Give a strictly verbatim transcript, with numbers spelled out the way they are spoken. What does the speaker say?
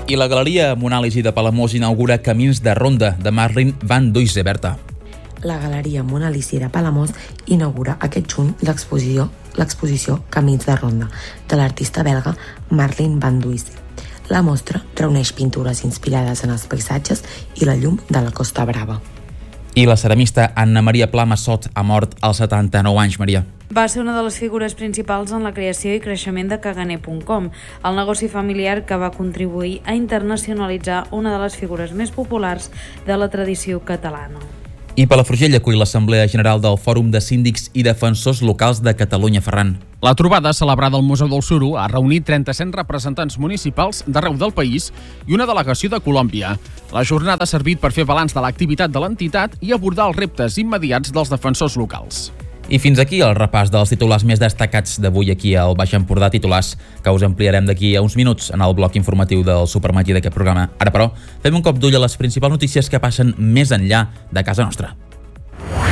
I la Galeria Monàlisi de Palamós inaugura Camins de Ronda, de Marlene van Duyse, Berta. La Galeria Monàlisi de Palamós inaugura aquest juny l'exposició l'exposició Camins de Ronda, de l'artista belga Marlene van Duyse. La mostra reuneix pintures inspirades en els paisatges i la llum de la Costa Brava. I la ceramista Anna Maria Pla Massot ha mort als setanta-nou anys, Maria. Va ser una de les figures principals en la creació i creixement de Caganer punt com, el negoci familiar que va contribuir a internacionalitzar una de les figures més populars de la tradició catalana. I Palafrugell acull l'Assemblea General del Fòrum de Síndics i Defensors Locals de Catalunya, Ferran. La trobada, celebrada al Museu del Suro, ha reunit trenta-set representants municipals d'arreu del país i una delegació de Colòmbia. La jornada ha servit per fer balanç de l'activitat de l'entitat i abordar els reptes immediats dels defensors locals. I fins aquí el repàs dels titulars més destacats d'avui aquí al Baix Empordà, titulars que us ampliarem d'aquí a uns minuts en el bloc informatiu del Supermatí d'aquest programa. Ara, però, fem un cop d'ull a les principals notícies que passen més enllà de casa nostra.